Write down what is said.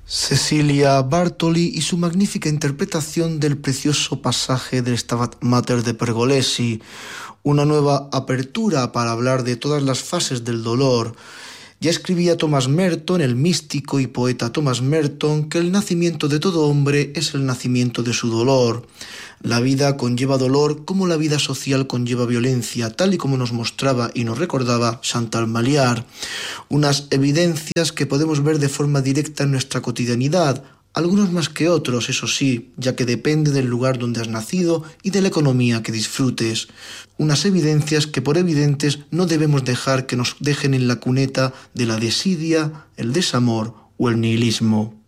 Cecilia Bartoli y su magnífica interpretación del precioso pasaje del Stabat Mater de Pergolesi, una nueva apertura para hablar de todas las fases del dolor. Ya escribía Thomas Merton, el místico y poeta Thomas Merton, que el nacimiento de todo hombre es el nacimiento de su dolor. La vida conlleva dolor como la vida social conlleva violencia, tal y como nos mostraba y nos recordaba Chantal Maliar. Unas evidencias que podemos ver de forma directa en nuestra cotidianidad, algunos más que otros, eso sí, ya que depende del lugar donde has nacido y de la economía que disfrutes. Unas evidencias que por evidentes no debemos dejar que nos dejen en la cuneta de la desidia, el desamor o el nihilismo.